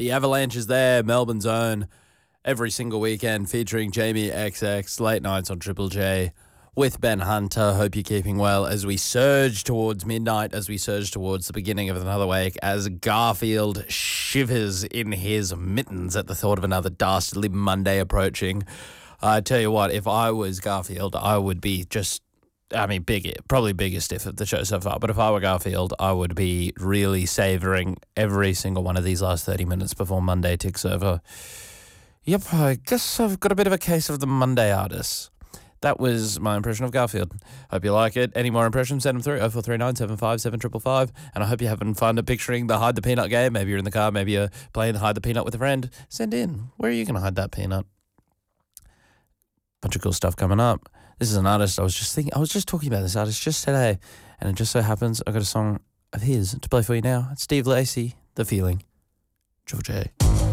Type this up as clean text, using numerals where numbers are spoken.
The Avalanche is there, Melbourne's own, every single weekend featuring Jamie XX, late nights on Triple J with Ben Hunter. Hope you're keeping well as we surge towards midnight, as we surge towards the beginning of another week, as Garfield shivers in his mittens at the thought of another dastardly Monday approaching. I tell you what, if I was Garfield, I would be probably biggest if of the show so far, but if I were Garfield, I would be really savouring every single one of these last 30 minutes before Monday ticks over. Yep, I guess I've got a bit of a case of the Monday artists. That was my impression of Garfield. Hope you like it. Any more impressions, send them through 0439 75 7555. And I hope you're having fun picturing the Hide the Peanut game. Maybe you're in the car, maybe you're playing Hide the Peanut with a friend. Send in. Where are you going to hide that peanut? Bunch of cool stuff coming up. This is an artist I was just talking about this artist just today, and it just so happens I got a song of his to play for you now. It's Steve Lacy, The Feeling. Triple J.